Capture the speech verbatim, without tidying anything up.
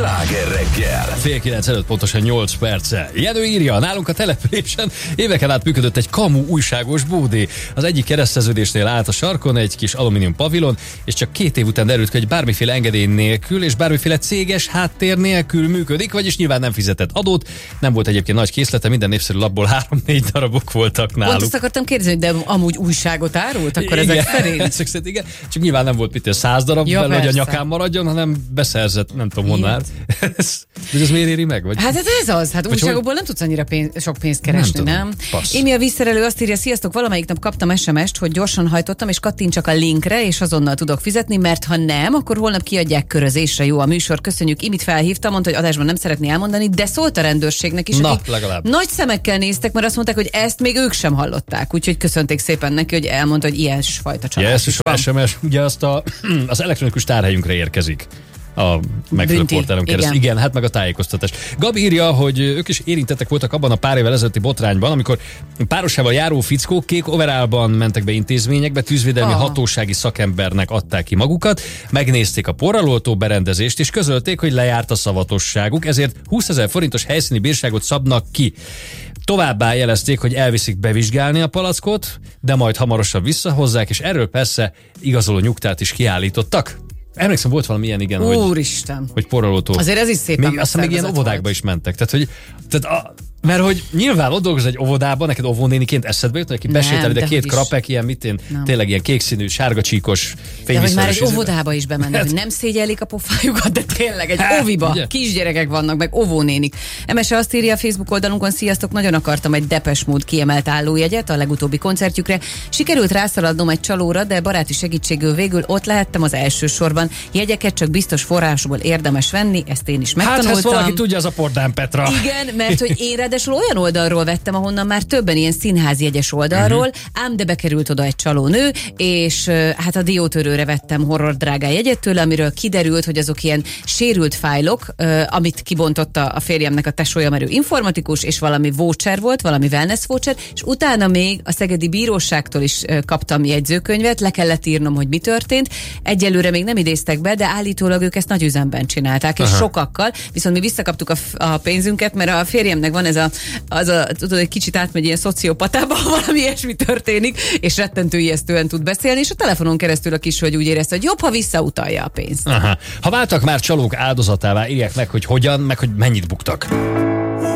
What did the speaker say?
Sláger reggel. Fél kilenc előtt pontosan nyolc perccel. Jenő írja, nálunk a településen éveken át működött egy kamu újságos bódé. Az egyik kereszteződésnél állt a sarkon egy kis alumínium pavilon, és csak két év után derült, hogy bármiféle engedély nélkül és bármiféle céges háttér nélkül működik, vagyis nyilván nem fizetett adót. Nem volt egyébként nagy készlete, minden népszerű labból három-négy darabok voltak náluk. Pont azt akartam kérdezni, de amúgy újságot árult, akkor igen, ezek szerint? Ezek szerint igen. Csak nyilván nem volt mit száz darab, ja, belőle, hogy a nyakán maradjon, hanem beszerzett, nem tudom honnan. De ez miért éri meg? Vagy? Hát ez az, hát újságokból nem tudsz annyira pénz, sok pénzt keresni, nem? nem? Émi a vízszerelő azt írja, sziasztok, valamelyik nap kaptam es em est, hogy gyorsan hajtottam, és kattintsak a linkre, és azonnal tudok fizetni, mert ha nem, akkor holnap kiadják körözésre. Jó a műsor, köszönjük. Imit felhívtam, mondta, hogy adásban nem szeretné elmondani, de szólt a rendőrségnek is, na, akik legalább nagy szemekkel néztek, mert azt mondták, hogy ezt még ők sem hallották. Úgyhogy köszönték szépen neki, hogy elmondta, hogy ilyesfajta csalás yes, is van. es em es ugye azt a, az elektronikus tárhelyünkre érkezik. A megfelelő portálon keresztül. Igen. Igen, hát meg a tájékoztatás. Gabi írja, hogy ők is érintettek voltak abban a pár évvel ezelőtti botrányban, amikor párosával járó fickók kék overálban mentek be intézményekbe, tűzvédelmi oh. hatósági szakembernek adták ki magukat, megnézték a porraloltó berendezést, és közölték, hogy lejárt a szavatosságuk, ezért húszezer forintos helyszíni bírságot szabnak ki. Továbbá jelezték, hogy elviszik bevizsgálni a palackot, de majd hamarosan visszahozzák, és erről persze igazoló nyugtát is kiállítottak. Emlékszem, volt valami ilyen, igen, Úristen. hogy, hogy porralótó. Azért ez is szépen még, aztán még ilyen óvodákba volt. Is mentek. Tehát, hogy, tehát a, mert hogy nyilván ott dolgozol egy óvodában, neked óvónéniként eszedbe jut, aki besétel ide két krapek, ilyen mitén, tényleg ilyen kékszínű, sárga csíkos, de hogy már egy óvodába is bemennek, hogy nem szégyellik a pofájukat, de tényleg egy hát, óviba ugye? Kisgyerekek vannak, meg óvónénik. em es azt írja a Facebook oldalunkon, sziasztok, nagyon akartam egy Depeche Mode kiemelt állójegyet a legutóbbi koncertjükre. Sikerült rászaladnom egy csalóra, de baráti segítségül végül ott lehettem az első sorban. Jegyeket csak biztos forrásból érdemes venni, ezt én is megtanultam. Hát, ha valaki tudja, az a Pordán Petra. Igen, mert hogy én ráadásul olyan oldalról vettem, ahonnan már többen ilyen színházjegyes oldalról, uh-huh. ám de bekerült oda egy csalónő, és hát a diótörőre vettem horror drágá jegyet tőle, amiről kiderült, hogy azok ilyen sérült fájlok, amit kibontotta a férjemnek a tesója, mert ő informatikus, és valami voucher volt, valami wellness voucher, és utána még a szegedi bíróságtól is kaptam jegyzőkönyvet, le kellett írnom, hogy mi történt. Egyelőre még nem idéztek be, de állítólag ők ezt nagy üzemben csinálták, és aha. sokakkal, viszont mi visszakaptuk a, a pénzünket, mert a férjemnek van ez a, az a, tudod, egy kicsit átmegy ilyen szociopatába, valami ilyesmi történik, és rettentő ijesztően tud beszélni, és a telefonon keresztül a kishölgy úgy érezte, hogy jobb, ha visszautalja a pénzt. Aha. Ha váltak már csalók áldozatává, írják meg, hogy hogyan, meg hogy mennyit buktak.